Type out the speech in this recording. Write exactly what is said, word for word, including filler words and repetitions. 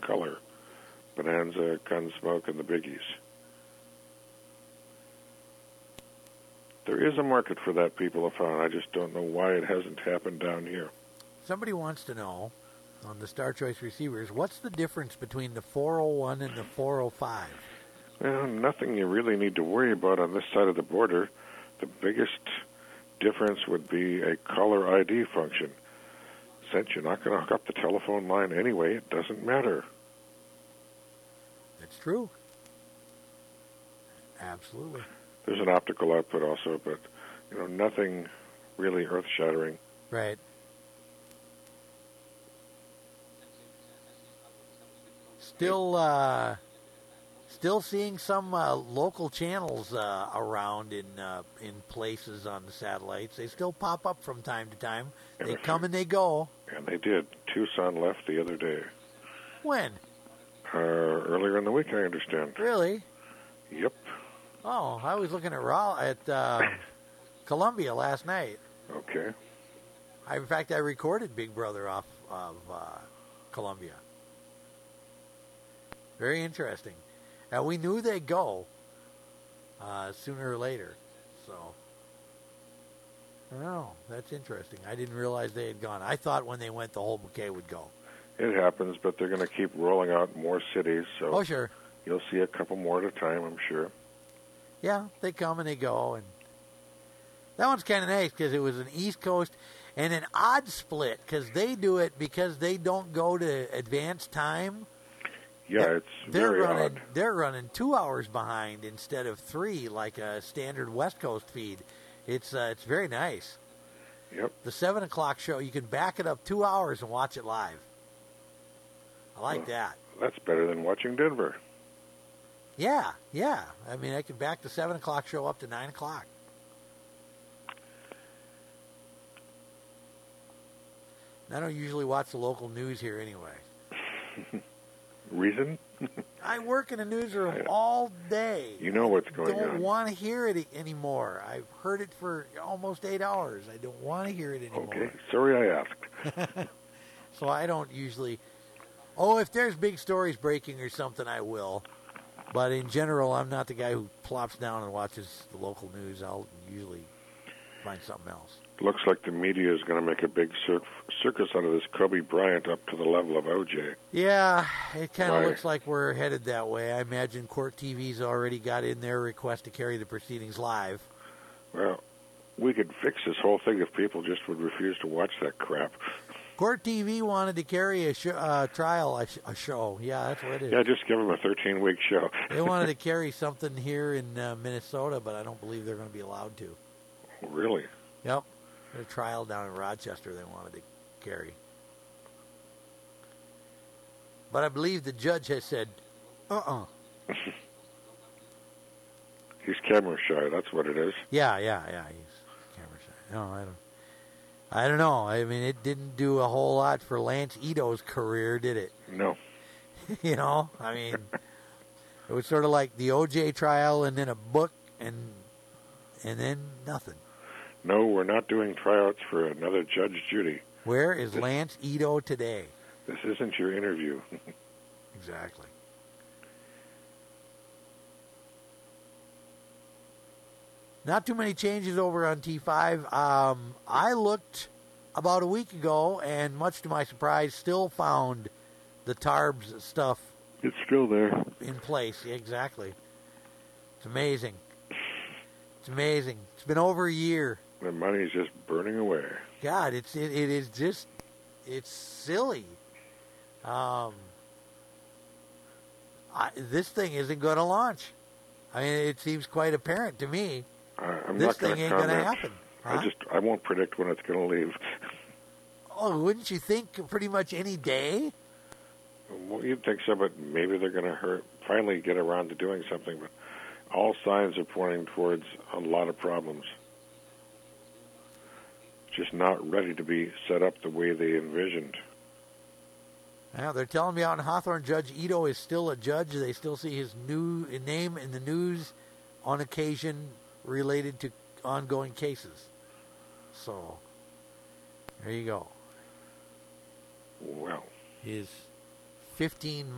color. Bonanza, Gunsmoke, and the biggies. There is a market for that, people have found. I just don't know why it hasn't happened down here. Somebody wants to know, on the Star Choice receivers, what's the difference between the four oh one and the four oh five? Well, nothing you really need to worry about on this side of the border. The biggest difference would be a caller I D function. Since you're not going to hook up the telephone line anyway, it doesn't matter. That's true. Absolutely. There's an optical output also, but you know, nothing really earth-shattering. Right. Still, uh, still seeing some uh, local channels uh, around in uh, in places on the satellites. They still pop up from time to time. They come and they go. And they did. Tucson left the other day. When? Uh, earlier in the week, I understand. Really? Yep. Oh, I was looking at Raw at uh, Columbia last night. Okay. I, in fact, I recorded Big Brother off of uh, Columbia. Very interesting. Now, we knew they'd go uh, sooner or later. So, I don't know. That's interesting. I didn't realize they had gone. I thought when they went, the whole bouquet would go. It happens, but they're going to keep rolling out more cities. So oh, sure. You'll see a couple more at a time, I'm sure. Yeah, they come and they go. And that one's kind of nice because it was an East Coast and an odd split because they do it because they don't go to advanced time. Yeah, they're, it's they're very running, odd. They're running two hours behind instead of three, like a standard West Coast feed. It's uh, it's very nice. Yep. The seven o'clock show, you can back it up two hours and watch it live. I like well, that. That's better than watching Denver. Yeah, yeah. I mean, I can back the seven o'clock show up to nine o'clock. I don't usually watch the local news here anyway. Reason? I work in a newsroom all day. You know what's going on. I don't on. want to hear it anymore. I've heard it for almost eight hours. I don't want to hear it anymore. Okay, sorry I asked. So I don't usually... Oh, if there's big stories breaking or something, I will. But in general, I'm not the guy who plops down and watches the local news. I'll usually find something else. Looks like the media is going to make a big cir- circus out of this Kobe Bryant up to the level of O J. Yeah, it kind of Why? looks like we're headed that way. I imagine Court T V's already got in their request to carry the proceedings live. Well, we could fix this whole thing if people just would refuse to watch that crap. Court T V wanted to carry a sh- uh, trial, a, sh- a show. Yeah, that's what it is. Yeah, just give them a thirteen-week show. They wanted to carry something here in uh, Minnesota, but I don't believe they're going to be allowed to. Really? Yep. A trial down in Rochester they wanted to carry. But I believe the judge has said, uh-uh. He's camera shy, that's what it is. Yeah, yeah, yeah, he's camera shy. No, I don't. I don't know. I mean, it didn't do a whole lot for Lance Ito's career, did it? No. You know, I mean, it was sort of like the O J trial and then a book and and then nothing. No, we're not doing tryouts for another Judge Judy. Where is Lance Ito today? This isn't your interview. Exactly. Not too many changes over on T five. Um, I looked about a week ago, and much to my surprise, still found the T A R B S stuff. It's still there. In place, exactly. It's amazing. It's amazing. It's been over a year. The money's just burning away. God, it's it, it is just, it's silly. Um, I, this thing isn't going to launch. I mean, it seems quite apparent to me. Uh, I'm this not thing gonna ain't going to comment. happen. Huh? I just I won't predict when it's going to leave. Oh, wouldn't you think pretty much any day? Well, you'd think so, but maybe they're going to hurt, finally get around to doing something. But all signs are pointing towards a lot of problems. Just not ready to be set up the way they envisioned. Now, they're telling me out in Hawthorne, Judge Ito is still a judge. They still see his new name in the news on occasion related to ongoing cases. So, there you go. Well. His fifteen